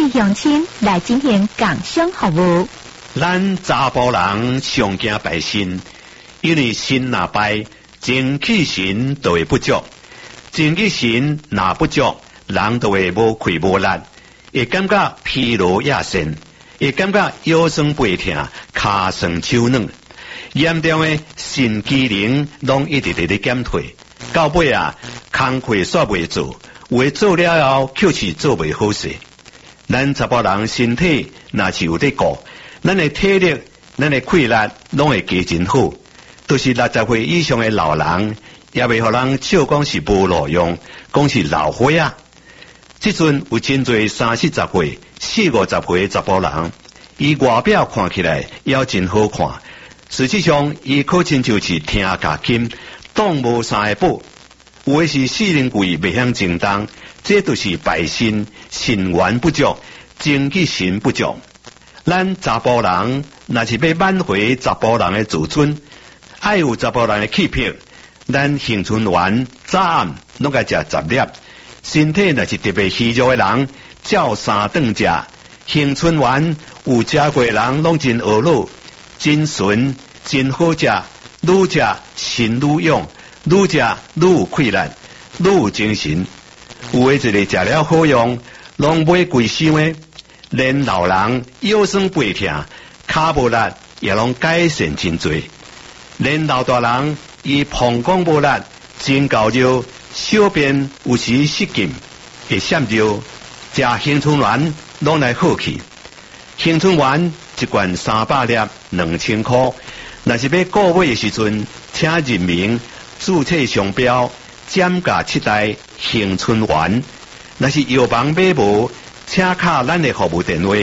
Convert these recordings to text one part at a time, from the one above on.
地乡亲来进行工商服务。 咱查甫人上惊拜神，因为神若拜，精气神就会不足，精气神若不足，人就会无气无力，会感觉疲劳亚神，会感觉腰酸背痛、骹酸手软，严重的肾机能拢一直在咧减退，到尾工课煞袂做，有诶做了后就是做袂好势。咱查甫人身体若是有咧顾，咱的体力、咱的气力拢会加真好。都是60岁以上的老人，也袂互人笑讲是无路用，讲是老花啊。即阵有真侪30、40岁、40、50岁的查甫人，伊外表看起来也真好看，实际上伊可亲就是听牙金，当无啥个宝。有的是四灵贵袂晓精动，这就是拜神神元不足，精气神不足。咱查甫人若是要挽回查甫人的自尊，爱有查甫人的气魄，咱杏春丸早暗拢该食10粒。身体若是特别虚弱的人，照3顿食。杏春丸有食过的人拢真懊恼，真纯，真好食，愈食神愈勇。愈食愈有气力，愈有精神。有的一个食了好用，拢买贵箱的，连老人腰酸背痛、骹无力也拢改善真多。连老大人伊膀胱无力、真够热、小便有时失禁，会闪热，食杏春丸拢来好去。杏春丸一罐300粒，2000块。若是要购买的时阵，请认明注册商标减价7代杏春丸。若是药房买无，请敲咱的服务电话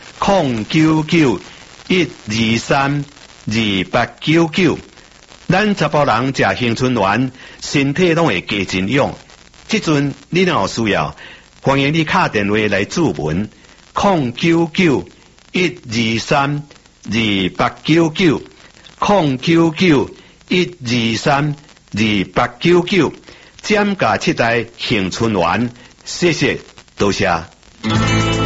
0991232899。咱查甫人食杏春丸，身体拢会加真勇。即阵你若有需要，欢迎你敲电话来注文0991232899，0991232899，减价7代杏春丸，谢谢，多谢。